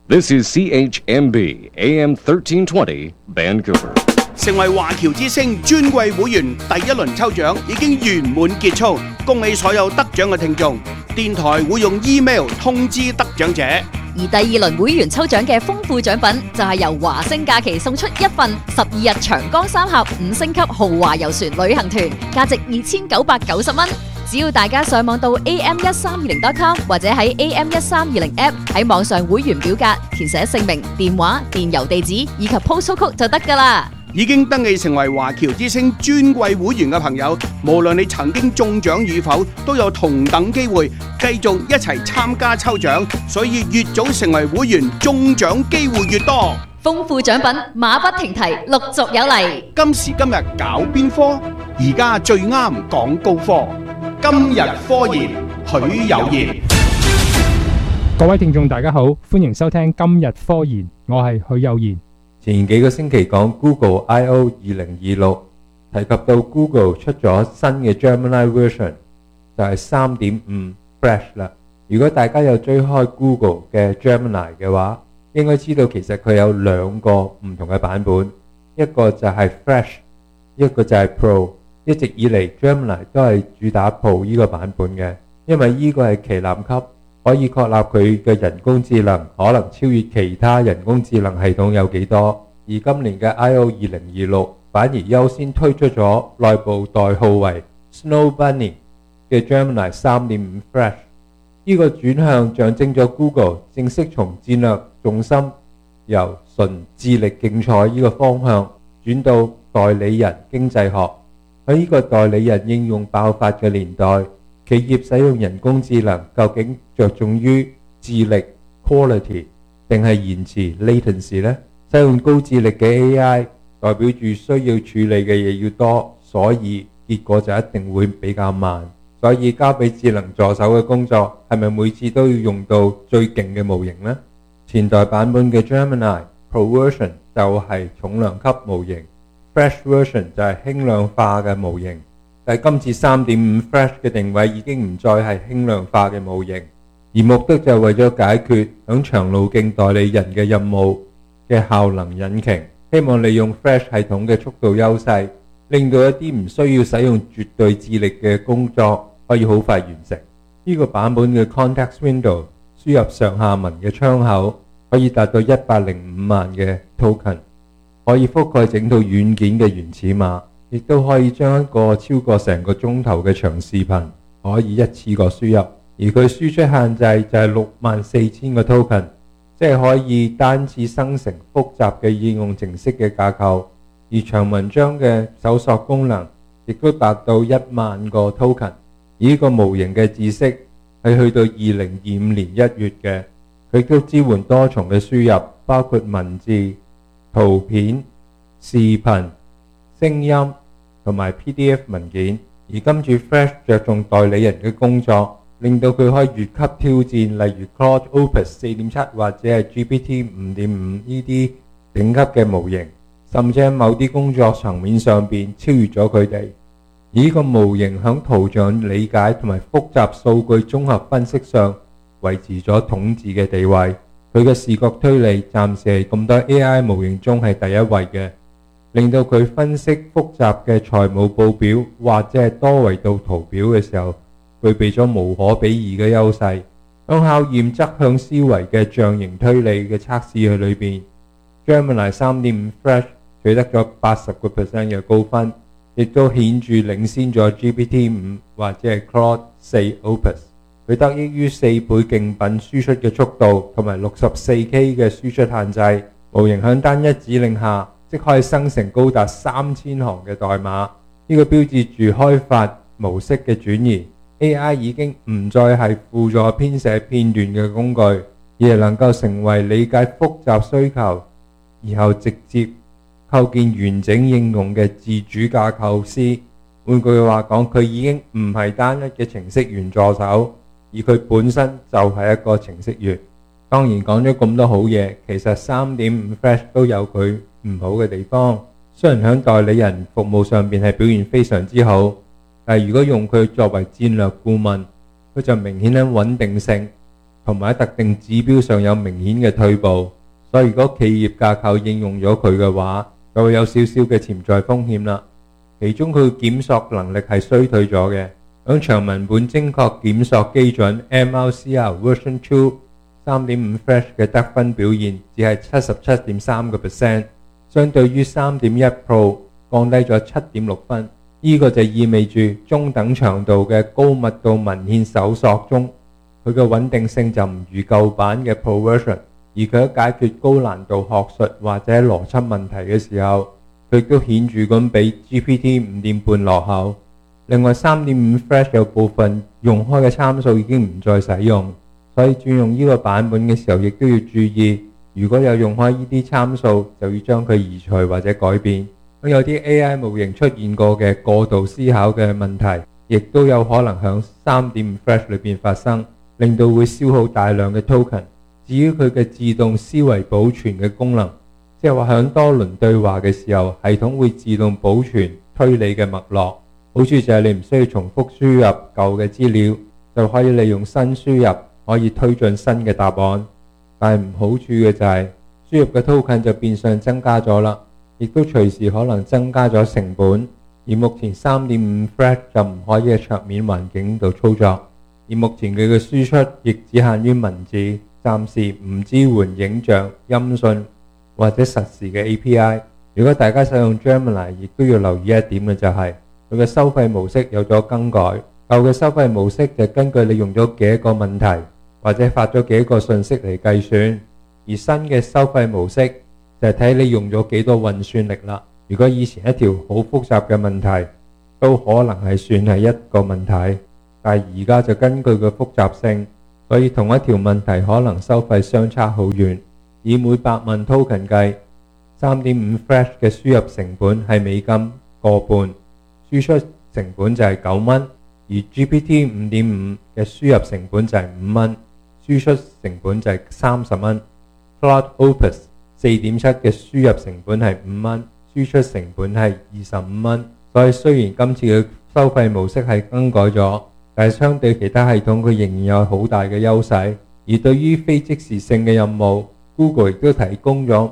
This is CHMB AM 1320 Vancouver。 成為華僑之星尊貴會員第一輪抽獎已經圓滿結束，恭喜所有得獎嘅聽眾。電台會用 email 通知得獎者。 而第二輪會員抽獎嘅豐富獎品就係由華星假期送出一份12日長江三峽5星級豪華遊船旅行團，價值2990蚊。只要大家上網到 am1320.com 或者喺 am1320 app 喺網上會員表格填寫姓名、電話、電郵地址以及 postal code 就得㗎啦。 已經登記成為華僑之星尊貴會員嘅朋友，無論你曾經中獎與否，都有同等機會繼續一齊參加抽獎，所以越早成為會員，中獎機會越多。 豐富獎品馬不停蹄，陸續有嚟。 今時今日搞邊科？而家最啱講高科。今日科研，許有言。 各位聽眾大家好，歡迎收聽今日科研，我係許有言。 前幾個星期講 Google I/O 2026，提及到 Google 出咗新嘅 Gemini version， 就係 3.5 Fresh 啦。如果大家有追開 Google 嘅 Gemini 嘅話，應該知道其實佢有兩個唔同嘅版本，一個就係 Fresh， 一個就係 Pro。一直以嚟 Gemini 都係主打 Pro 呢個版本嘅，因為呢個係旗艦級，可以確立佢嘅人工智能可能超越其他人工智能系統有幾多。而今年嘅 I/O 2026反而優先推出咗內部代號為 Snow Bunny 嘅 Gemini 3.5 Fresh。呢個轉向象徵咗 Google 正式從戰略重心由純智力競賽呢個方向轉到代理人經濟學。喺呢個代理人應用爆發嘅年代，企業使用人工智能究竟着重於智力 quality 定係延遲 latency 呢？使用高智力嘅 AI 代表住需要處理嘅嘢要多，所以結果就一定會比較慢。所以交俾智能助手嘅工作係咪每次都要用到最勁嘅模型呢？前代版本嘅 Gemini Pro Version 就係重量級模型，Fresh Version 就係輕量化嘅模型，但係今次 3.5 Fresh 嘅定位已經唔再係輕量化嘅模型，而目的就係為咗解決響長路徑代理人嘅任務嘅效能引擎，希望利用 Fresh 系統嘅速度優勢，令到一啲唔需要使用絕對智力嘅工作可以好快完成。呢個版本嘅 Context Window 輸入上下文嘅窗口可以達到105萬嘅 token。可以覆蓋整套軟件嘅原始碼，亦都可以將一個超過成個鐘頭嘅長視頻可以一次過輸入，而佢輸出限制就係64,000個 token， 即係可以單次生成複雜嘅應用程式嘅架構，而長文章嘅搜索功能亦都達到1萬個 token。而呢個模型嘅知識係去到2025年1月嘅，佢都支援多重嘅輸入，包括文字、圖片、視頻、聲音同埋 PDF 文件。而今次 Fresh 着重代理人嘅工作，令到佢可以越級挑戰，例如 Claude Opus 4.7 或者係 GPT 5.5 呢啲頂級嘅模型，甚至喺某啲工作層面上邊超越咗佢哋。而呢個模型響圖像理解同埋複雜數據綜合分析上維持咗統治嘅地位。佢嘅視覺推理暫時係咁多 AI 模型中係第一位嘅，令到佢分析複雜嘅財務報表或者係多維度圖表嘅時候，具備咗無可比擬嘅優勢。響考驗側向思維嘅象形推理嘅測試去裏邊， Gemini 3.5 Fresh 取得咗 80% 嘅高分，亦都顯著領先咗 GPT 5或者係 Claude 4 Opus。佢得益於4倍競品輸出嘅速度同埋 64K 嘅輸出限制，模型響單一指令下即可以生成高達3000行嘅代碼。呢個標誌住開發模式嘅轉移， AI 已經唔再係輔助編寫片段嘅工具，而係能夠成為理解複雜需求然後直接構建完整應用嘅自主架構師。換句話講，佢已經唔係單一嘅程式員助手，而佢本身就係一個程式員。當然講咗咁多好嘢，其實 3.5 Fresh 都有佢唔好嘅地方。雖然喺代理人服務上面係表現非常之好，但係如果用佢作為戰略顧問，佢就明顯喺穩定性、 同埋喺特定指標上有明顯嘅退步。所以如果企業架構應用咗佢嘅話，就會有少少嘅潛在風險啦。其中佢檢索能力係衰退咗嘅。響長文本精確檢索基準 MRCR Version 2 3.5 Flash 嘅得分表現只係 77.3%， 相對於 3.1 Pro 降低咗 7.6 分。呢個就意味住中等長度嘅高密度文獻搜索中，佢嘅穩定性就唔如舊版嘅 Pro Version， 而佢喺解決高難度學術或者邏輯問題嘅時候，佢亦都顯著咁比 GPT 5.5 落後。另外 3.5 Flash 有部分用開嘅參數已經唔再使用，所以轉用呢個版本嘅時候亦都要注意，如果有用開呢啲參數，就要將佢移除或者改變。咁有啲 AI 模型出現過嘅過度思考嘅問題，亦都有可能響 3.5 Flash 裏邊發生，令到會消耗大量嘅 token。至於佢嘅自動思維保存嘅功能，即係話響多輪對話嘅時候，系統會自動保存推理嘅脈絡。好處就係你唔需要重複輸入舊嘅資料，就可以利用新輸入可以推進新嘅答案。但係唔好處嘅就係輸入嘅 token 就變相增加咗啦，亦都隨時可能增加咗成本。而目前 3.5 Flash 就唔可以喺桌面環境度操作，而目前佢嘅輸出亦只限於文字，暫時唔支援影像、音訊或者實時嘅 API。如果大家使用 Gemini， 亦都要留意一點嘅就係佢嘅收費模式有咗更改。舊嘅收費模式就根據你用咗幾個問題或者發咗幾個信息嚟計算，而新嘅收費模式就係睇你用咗幾多運算力啦。如果以前一條好複雜嘅問題都可能係算係一個問題，但係而家就根據個複雜性，所以同一條問題可能收費相差好遠。以每百萬 token 計， 3.5 Flash 嘅輸入成本係美金個半，輸出成本就係9蚊，而 GPT 5.5 嘅輸入成本就係5蚊，輸出成本就係30蚊。Claude Opus 4.7 嘅輸入成本係5蚊，輸出成本係25蚊。所以雖然今次嘅收費模式係更改咗，但係相對其他系統佢仍然有好大嘅優勢。而對於非即時性嘅任務， Google 亦都提供咗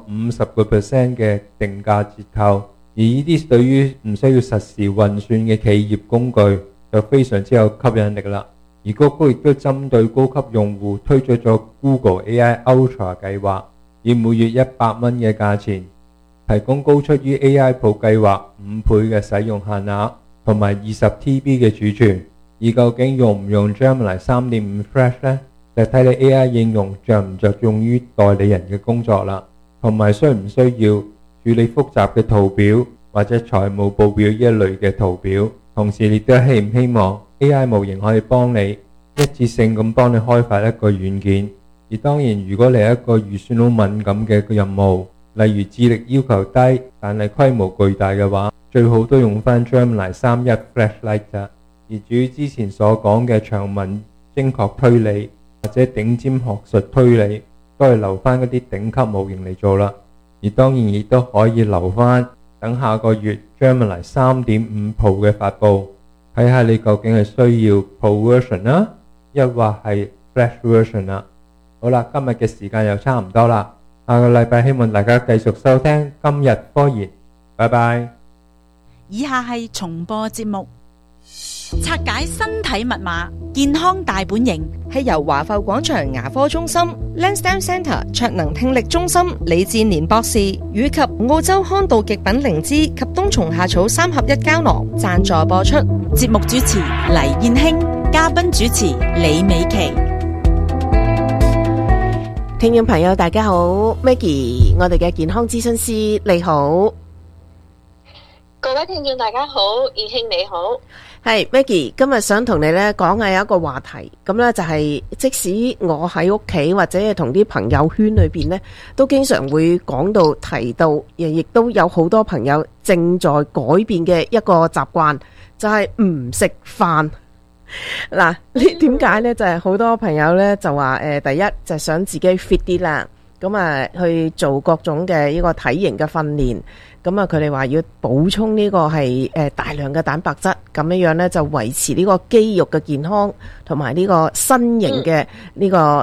50% 嘅定價折扣。而呢啲對於唔需要實時運算嘅企業工具就非常之有吸引力啦。而谷歌亦都針對高級用戶推出咗 Google AI Ultra 計劃，以每月100蚊嘅價錢提供高出於 AI Pro 計劃5倍嘅使用限額同埋20TB 嘅儲存。而究竟用唔用 Gemini 3.5 Flash 呢？就睇你 AI 應用着唔着重於代理人嘅工作啦，同埋需唔需要處理複雜嘅圖表或者財務報表呢一類嘅圖表。同時亦都希唔希望 AI 模型可以幫你一次性咁幫你開發一個軟件。而當然如果你係一個預算好敏感嘅任務，例如智力要求低但係規模巨大嘅話，最好都用翻 Gemini 3.1 Flash Lite。而至於之前所講嘅長文精確推理或者頂尖學術推理，都係留翻嗰啲頂級模型嚟做啦。而當然亦都可以留翻等下個月 Gemini 3.5 Pro 嘅發布，睇下你究竟係需要 Pro version 啦，抑或係 Flash version 啦。好啦，今日嘅時間又差唔多啦，下個禮拜希望大家繼續收聽今日科研，拜拜。 以下係重播節目。拆解身體密碼，健康大本營係由華埠廣場牙科中心、Lansdowne Centre 卓能聽力中心李志年博士以及澳洲康道極品靈芝及冬蟲夏草3合1膠囊贊助播出。 節目主持黎燕卿，嘉賓主持李美琪。 聽眾朋友大家好 ，Maggie， 我哋嘅健康諮詢師你好。 各位聽眾大家好，燕卿你好。 係 Maggie， 今日想同你咧講嘅有一個話題，咁咧就係即使我喺屋企或者係同啲朋友圈裏邊咧，都經常會講到提到，亦都有好多朋友正在改變嘅一個習慣，就係唔食飯。嗱，點解咧？就係好多朋友咧就話第一就係想自己 fit 啲啦，咁啊去做各種嘅呢個體型嘅訓練。咁啊，佢哋話要補充呢個係大量嘅蛋白質，咁樣樣咧就維持呢個肌肉嘅健康，同埋呢個身形嘅呢個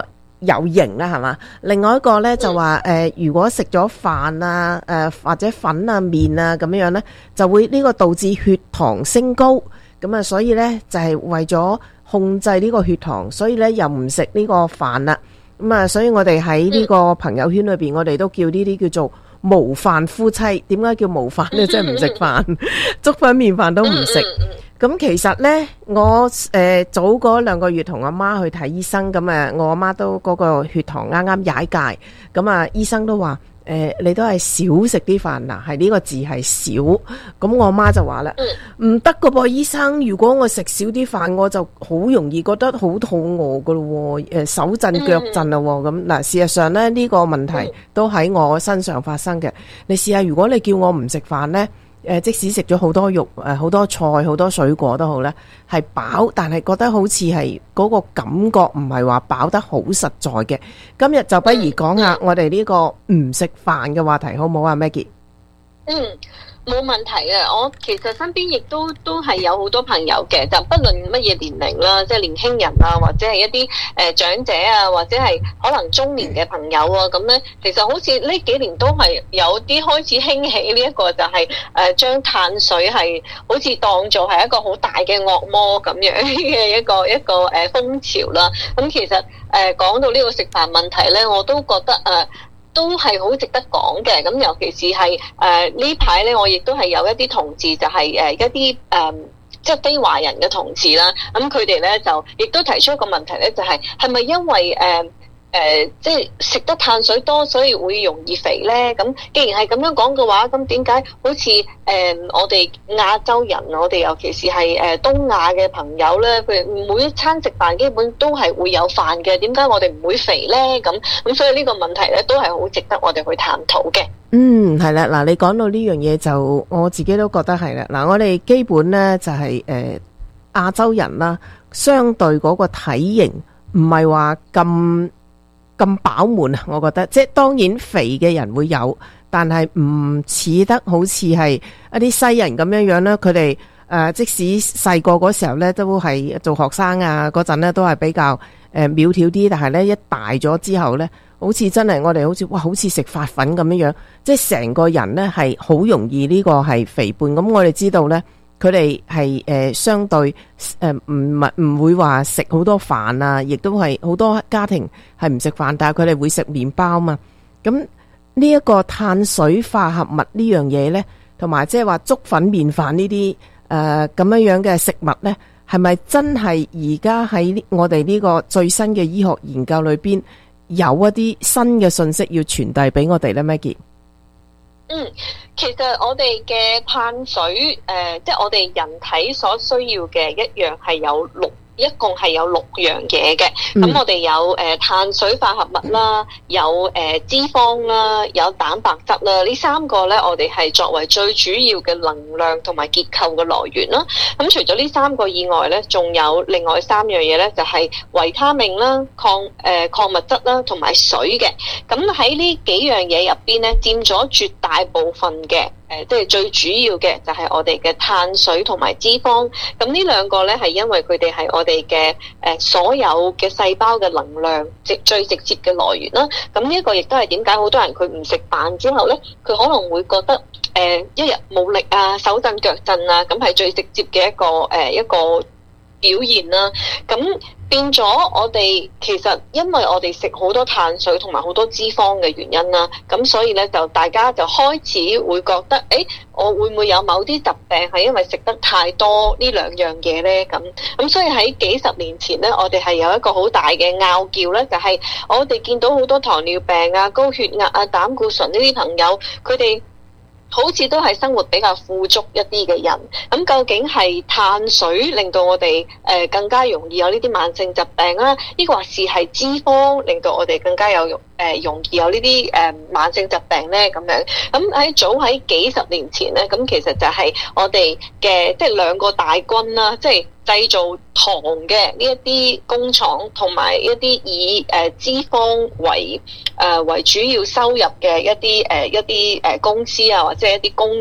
有型啦，係嘛？另外一個咧就話如果食咗飯啊或者粉啊麵啊咁樣咧，就會呢個導致血糖升高。咁啊，所以咧就係為咗控制呢個血糖，所以咧又唔食呢個飯啦。咁啊，所以我哋喺呢個朋友圈裏邊，我哋都叫呢啲叫做無飯夫妻。點解叫無飯咧？即係唔食飯，粥粉麵飯都唔食。咁其實呢，我早嗰2個月同阿媽去睇醫生，咁我阿媽都嗰個血糖啱啱踩界，咁啊醫生都話你都係少食啲飯嗱，係呢個字係少。咁我阿媽就話啦，唔得噶噃，醫生，如果我食少啲飯，我就好容易覺得好肚餓噶咯，手震腳震啊。咁嗱，事實上呢，呢個問題都喺我身上發生嘅。你試下，如果你叫我唔食飯呢，即使食咗好多肉、好多菜、好多水果都好咧，係飽，但係覺得好似係嗰個感覺唔係話飽得好實在嘅。今日就不如講下我哋呢個唔食飯嘅話題，好唔好啊 Maggie？ 冇問題嘅，我其實身邊亦都係有好多朋友嘅，就不論乜嘢年齡啦，即係年輕人啊，或者係一啲長者啊，或者係可能中年嘅朋友啊，咁咧，其實好似呢幾年都係有啲開始興起呢一個就係將碳水係好似當做係一個好大嘅惡魔咁樣嘅一個風潮啦。咁其實講到呢個食飯問題咧，我都覺得都係好值得講嘅。咁尤其是係呢排咧，我亦都係有一啲同志就係一啲即係非華人嘅同志啦。咁佢哋咧就亦都提出一個問題咧，就係咪因為即係食得碳水多，所以會容易肥咧？咁既然係咁樣講嘅話，咁點解好似我哋亞洲人，我哋尤其是係東亞嘅朋友咧，佢每一餐食飯基本都係會有飯嘅，點解我哋唔會肥咧？咁所以呢個問題咧都係好值得我哋去探討嘅。 係啦，嗱，你講到呢樣嘢就我自己都覺得係啦。嗱，我哋基本咧就係亞洲人啦，相對嗰個體型唔係話咁飽滿啊，我覺得即係當然肥嘅人會有，但係唔似得好似係一啲西人咁樣樣啦。佢哋即使細個嗰時候咧，都係做學生啊嗰陣咧，都係比較苗條啲，但係咧一大咗之後咧，好似真係我哋好似好似食發粉咁樣樣，即係成個人咧係好容易呢個係肥胖。咁我哋知道咧，佢哋係相對唔會話食好多飯啊，亦都係好多家庭係唔食飯，但係佢哋會食麵包嘛。咁呢一個碳水化合物呢樣嘢呢，同埋即係話粥粉麵飯呢啲咁樣嘅食物呢，係咪真係而家喺我哋呢個最新嘅醫學研究裏邊有一啲新嘅信息要傳遞俾我哋呢 Maggie？ 其實我哋嘅碳水即係我哋人體所需要嘅一樣係一共係有6樣嘢嘅。咁我哋有碳水化合物啦，有脂肪啦，有蛋白質啦。呢3個咧，我哋係作為最主要嘅能量同埋結構嘅來源啦。咁除咗呢3個以外咧，仲有另外3樣嘢咧，就係維他命啦、礦物質啦，同埋水嘅。咁喺呢幾樣嘢入邊咧，佔咗絕大部分嘅。即係最主要嘅就係我哋嘅碳水同埋脂肪。咁呢2個咧，係因為佢哋係我哋嘅所有嘅細胞嘅能量最直接嘅來源啦。咁呢一個亦都係點解好多人佢唔食飯之後咧，佢可能會覺得一日冇力啊、手震腳震啊，咁係最直接嘅一個表現啦。咁變咗我哋其實因為我哋食好多碳水同埋好多脂肪嘅原因啦，咁所以咧就大家就開始會覺得我會唔會有某啲疾病係因為食得太多呢2樣嘢咧？咁所以喺幾十年前咧，我哋係有一個好大嘅拗撬咧，就係我哋見到好多糖尿病啊、高血壓啊、膽固醇呢啲朋友，佢哋好似都係生活比較富足一啲嘅人，咁究竟係碳水令到我哋更加容易有呢啲慢性疾病啦，抑或係脂肪令到我哋更加容易有呢啲慢性疾病咧？咁樣咁早喺幾十年前咧，咁其實就係我哋嘅即係2個大軍啦，即係製造糖嘅呢一啲工廠，同埋一啲以脂肪為主要收入嘅一啲公司啊，或者一啲工業。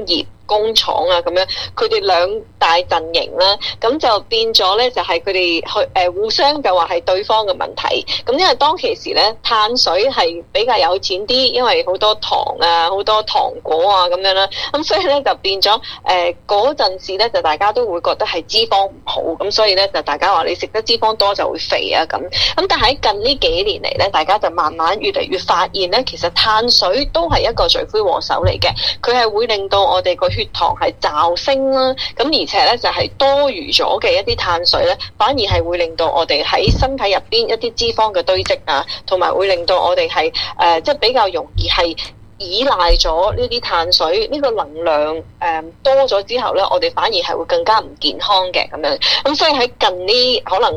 工廠啊咁樣，佢哋兩大陣營啦，咁就變咗咧就係佢哋去互相就話係對方嘅問題。咁因為當其時咧碳水係比較有錢啲，因為好多糖啊、好多糖果啊咁樣啦，咁所以咧就變咗嗰陣時咧就大家都會覺得係脂肪唔好，咁所以咧就大家話你食得脂肪多就會肥啊咁。咁但係近呢幾年嚟咧，大家就慢慢越嚟越發現咧，其實碳水都係一個罪魁禍首嚟嘅，佢係會令到我哋個血糖係驟升啦，咁而且咧就係多餘咗嘅一啲碳水咧，反而係會令到我哋喺身體入邊一啲脂肪嘅堆積啊，同埋會令到我哋係即係比較容易係依賴咗呢啲碳水，呢個能量多咗之後咧，我哋反而係會更加唔健康嘅咁樣。咁所以喺近呢可能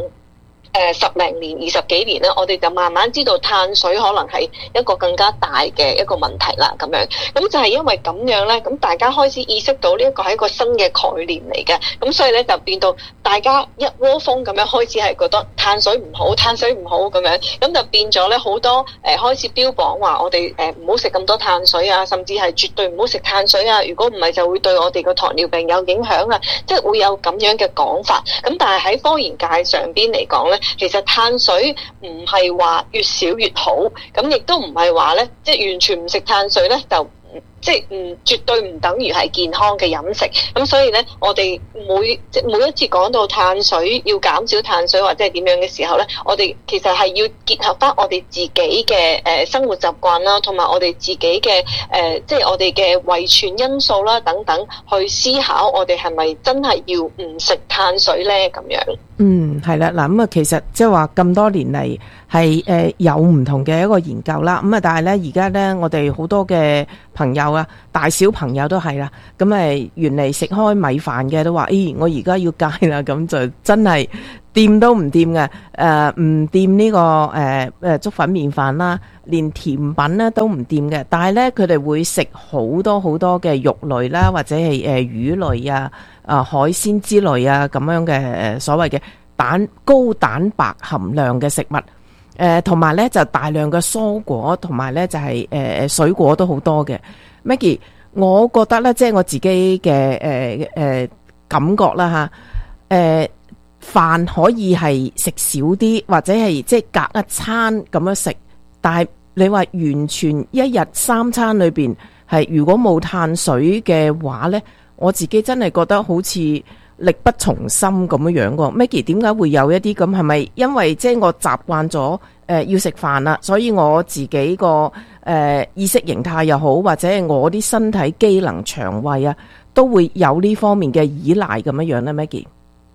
10零年、20幾年咧，我哋就慢慢知道碳水可能係一個更加大嘅一個問題啦，咁樣。咁就係因為咁樣咧，咁大家開始意識到呢一個係一個新嘅概念嚟嘅，咁所以咧就變到大家一窩蜂咁樣開始係覺得碳水唔好，碳水唔好咁樣，咁就變咗咧好多開始標榜話我哋唔好食咁多碳水啊，甚至係絕對唔好食碳水啊，如果唔係就會對我哋個糖尿病有影響啊，即係會有咁樣嘅講法。咁但係喺科研界上邊嚟講咧，其實碳水唔係話越少越好，咁亦都唔係話咧，即係完全唔食碳水咧就即係絕對唔等於係健康嘅飲食。咁所以咧，我哋每一次講到碳水要減少碳水或者係點樣嘅時候咧，我哋其實係要結合翻我哋自己嘅生活習慣啦，同埋我哋自己嘅即係我哋嘅遺傳因素啦等等，去思考我哋係咪真係要唔食碳水咧咁樣。 係啦，嗱咁啊，其實即係話咁多年嚟係有唔同嘅一個研究啦，咁啊，但係咧而家咧我哋好多嘅朋友啊，大小朋友都係啦，咁原嚟食開米飯嘅都話，我而家要戒啦，咁就真係掂都唔掂嘅，唔掂呢個粥粉麵飯啦，連甜品咧都唔掂嘅，但係咧佢哋會食好多好多嘅肉類啦，或者係魚類啊、海鮮之類啊咁樣嘅所謂嘅高蛋白含量嘅食物，同埋咧就大量嘅蔬果，同埋咧就係水果都好多嘅。Maggie， 我覺得咧即係我自己嘅感覺啦嚇，飯可以係食少啲，或者係即係隔一餐咁樣食，但係你話完全一日3餐裏邊係如果冇碳水嘅話咧，我自己真係覺得好似力不從心咁樣樣喎。Maggie， 點解會有一啲咁？係咪因為即係我習慣咗要食飯啦，所以我自己個意識形態又好，或者係我啲身體機能、腸胃啊，都會有呢方面嘅依賴咁樣樣咧？Maggie，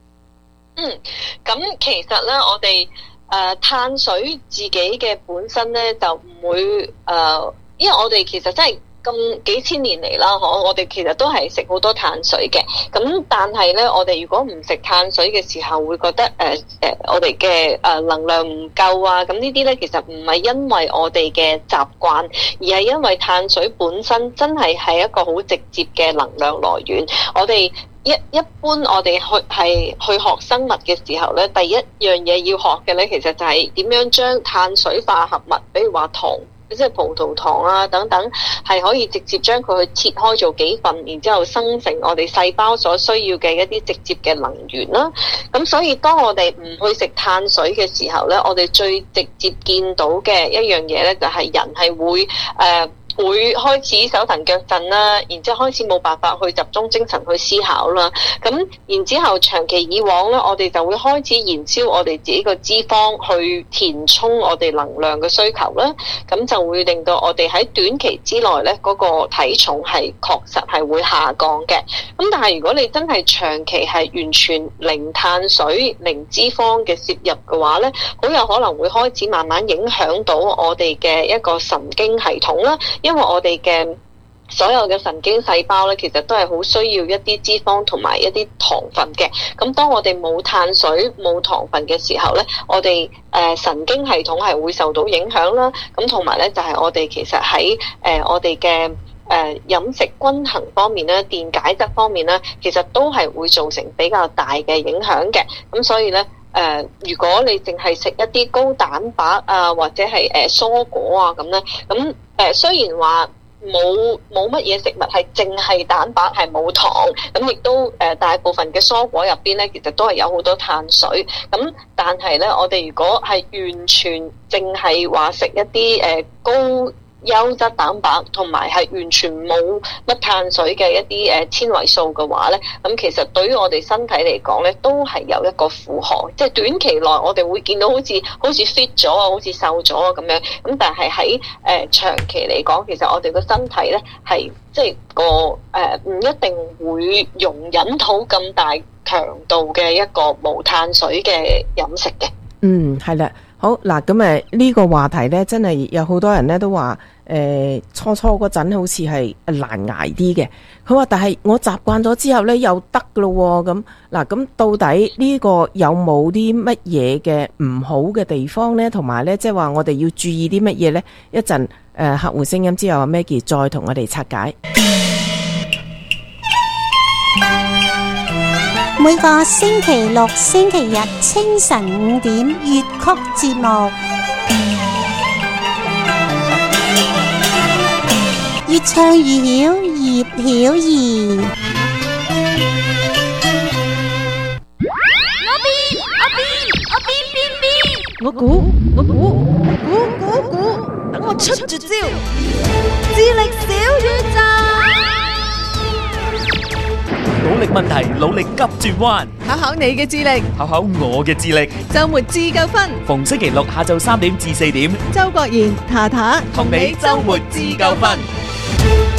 咁其實咧，我哋碳水自己嘅本身咧就唔會因為我哋其實真係咁幾千年嚟啦，我哋其實都係食好多碳水嘅。咁但係咧，我哋如果唔食碳水嘅時候，會覺得我哋嘅能量唔夠啊。咁呢啲咧其實唔係因為我哋嘅習慣，而係因為碳水本身真係一個好直接嘅能量來源。我哋一般我哋去學生物嘅時候咧，第一樣嘢要學嘅咧，其實就係點樣將碳水化合物，比如話糖，即係葡萄糖啊等等，係可以直接將佢去切開做幾份，然之後生成我哋細胞所需要嘅一啲直接嘅能源啦。咁所以當我哋唔去食碳水嘅時候咧，我哋最直接見到嘅一樣嘢咧，就係人係會開始手騰腳震啦，然之後開始冇辦法去集中精神去思考啦。咁然之後長期以往咧，我哋就會開始燃燒我哋自己個脂肪去填充我哋能量嘅需求啦。咁就會令到我哋喺短期之內咧，嗰個體重係確實係會下降嘅。咁但係如果你真係長期係完全零碳水、零脂肪嘅攝入嘅話咧，好有可能會開始慢慢影響到我哋嘅一個神經系統啦。因為我哋嘅所有嘅神經細胞咧，其實都係好需要一啲脂肪同埋一啲糖分嘅。咁當我哋冇碳水、冇糖分嘅時候咧，我哋神經系統係會受到影響啦。咁同埋咧，就係我哋其實喺我哋嘅飲食均衡方面咧、電解質方面咧，其實都係會造成比較大嘅影響嘅。咁所以咧，如果你淨係食一啲高蛋白啊，或者係蔬果啊咁咧，咁雖然話冇乜嘢食物係淨係蛋白係冇糖，咁亦都大部分嘅蔬果入邊咧，其實都係有好多碳水。咁但係咧，我哋如果係完全淨係話食一啲高優質蛋白同埋係完全冇乜碳水嘅一啲纖維素嘅話咧，咁其實對於我哋身體嚟講咧，都係有一個負荷。即係短期內我哋會見到好似 fit 咗啊，好似瘦咗啊咁樣。咁但係喺長期嚟講，其實我哋個身體咧係即係唔一定會容忍到咁大強度嘅一個無碳水嘅飲食嘅。 係啦。好嗱，咁呢個話題呢，真係有好多人呢都話，初嗰陣好似係難捱啲嘅。佢話，但係我習慣咗之後呢，又得噶咯。咁嗱，咁到底呢個有冇啲乜嘢嘅唔好嘅地方呢？同埋呢，即係話我哋要注意啲乜嘢呢？一陣客戶聲音之後，Maggie 再同我哋拆解。 每個星期六、星期日清晨5點粵曲節目，越唱越曉，葉曉儀。 我估，等我出絕招，智力小宇宙。 努力問題，努力急轉彎， 考考你嘅智力， 考考我嘅智力。 周末自救分， 逢星期六下晝3點至4點， 周國賢、塔塔同你周末自救分。